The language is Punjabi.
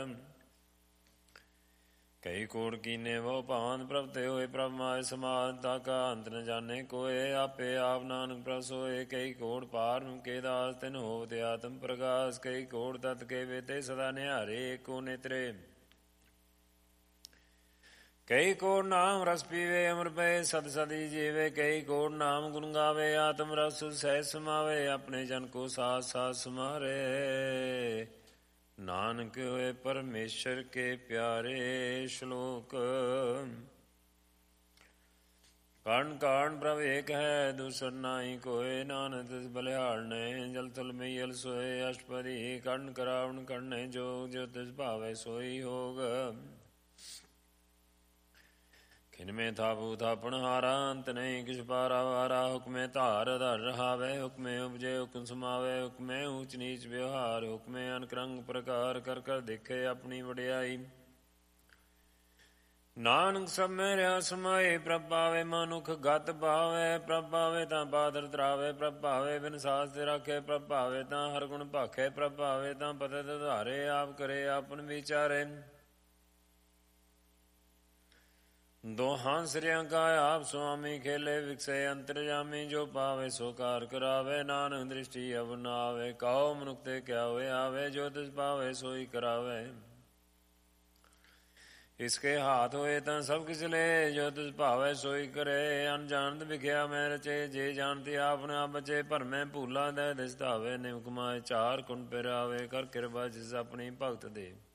ਕਈ ਕੋੜ ਕੀਨੇ ਵੋ ਭਾਂਤ ਪ੍ਰਭ ਤੇ ਹੋਏ ਪ੍ਰਭ ਮਾਇ ਸਮਾਧ ਤਾ ਕਾ ਅੰਤ ਨ ਜਾਣੇ ਕੋਏ ਆਪੇ ਆਪ ਨਾਨਕ ਪ੍ਰਭ ਸੋਏ ਕਈ ਕੋੜ ਪਾਰ ਕੇ ਦਾਸ ਤਿਨ ਹੋਵਤ ਆਤਮ ਪ੍ਰਗਾਸ ਕਈ ਕੋੜ ਤਤ ਕੇ ਵੇਤੇ ਸਦਾ ਨਿਹਾਰੇ ਏਕੋ ਨੇਤਰੇ ਕਈ ਕੋੜ ਨਾਮ ਰਸ ਪੀਵੇ ਅਮਰ ਪਏ ਸਦ ਸਦੀ ਜੀਵੇ ਕਈ ਕੋੜ ਨਾਮ ਗੁਣ ਗਾਵੇ ਆਤਮ ਰਸ ਸਹਿ ਸਮਾਵੇ ਆਪਣੇ ਜਨ ਕੋ ਸਾਥ ਸਾਥ ਸਮਾਰੇ ਨਾਨਕ ਹੋਏ ਪਰਮੇਸ਼ਰ ਕੇ ਪਿਆਰੇ ਸ਼ਲੋਕ ਕਾਰਨ ਕਾਰਨ ਪ੍ਰਭ ਏਕ ਹੈ ਦੂਸਰ ਨਾਹੀ ਕੋਏ ਨਾਨਕ ਤਿਸ ਬਲਿਹਾਰਨੇ ਜਲ ਥਲ ਮਈਲ ਸੋਏ ਅਸ਼ਪਦੀ ਕਰਨ ਕਰਾਵਣ ਕਰਨੇ ਜੋਗ ਜੋ ਤਿਸ ਭਾਵੇ ਸੋਈ ਹੋਗ ਖਿਨਮੇ ਥਾਪੂ ਥਾਪਣ ਹਾਰਾ ਅੰਤ ਨਹੀਂ ਕਿਛ ਪਾਰਾ ਵਾਰਾ ਹੁਕਮੇ ਧਾਰ ਧਰ ਰਹਾਵੇ ਹੁਕਮੇ ਉਪਜੇ ਹੁਕਮ ਸਮਾਵੇ ਹੁਕਮੇ ਊਚ ਨੀਚ ਵਿਵਹਾਰ ਹੁਕਮੇ ਅਨਕ ਰੰਗ ਪ੍ਰਕਾਰ ਕਰ ਕਰ ਦੇਖੇ ਆਪਣੀ ਵਡਿਆਈ ਨਾਨਕ ਸਭ ਮੇਰਿਆ ਸਮਾਏ ਪ੍ਰਭ ਪਾਵੇ ਮਨੁਖ ਗਤ ਭਾਵੇ ਪ੍ਰਭ ਪਾਵੇ ਤਾਂ ਬਾਦਰ ਤਰਾਵੇ ਪ੍ਰਭ ਭਾਵੇ ਬਿਨ ਸਾਸ ਤੇ ਰਾਖੇ ਪ੍ਰਭ ਭਾਵੇ ਤਾਂ ਹਰ ਗੁਣ ਭਾਖੇ ਪ੍ਰਭ ਭਾਵੇ ਤਾਂ ਪਤਿਤ ਧਾਰੇ ਆਪ ਕਰੇ ਆਪਨ ਵਿਚਾਰੇ ਦੋਹਾਂ ਸਿਰਿਆਂ ਕਾ ਆਪ ਸੁਆਮੀ ਖੇਲੇ ਵਿਕਸੇ ਅੰਤਰਜਾਮੀ ਜੋ ਪਾਵੇ ਸੋ ਕਾਰ ਕਰਾਵੇ ਨਾਨਕ ਦ੍ਰਿਸ਼ਟੀ ਅਵ ਨ ਆਵੇ ਕਹੋ ਮਨੁਖ ਤੇ ਕਿਆ ਹੋਏ ਆਵੇ ਜੋ ਤਿਸ ਪਾਵੇ ਸੋਈ ਕਰਾਵੇ ਇਸਕੇ ਹਾਥ ਹੋਏ ਤਾਂ ਸਭ ਕਿਛ ਲੈ ਜੋ ਤਿਸ ਭਾਵੇ ਸੋਈ ਕਰੇ ਅਨਜਾਨਤ ਵਿਖਿਆ ਮੈਂ ਰਚੇ ਜੇ ਜਾਣਤੀ ਆਪ ਨ ਆਪ ਬਚੇ ਭਰਮੇ ਭੂਲਾ ਦੇ ਦਿਸ ਧਾਵੇ ਨਿਮਕ ਮਾਏ ਚਾਰ ਕੁੰਡ ਪਿਰਾਵੇ ਕਰ ਕਿਰਪਾ ਜਿਸ ਆਪਣੀ ਭਗਤ ਦੇ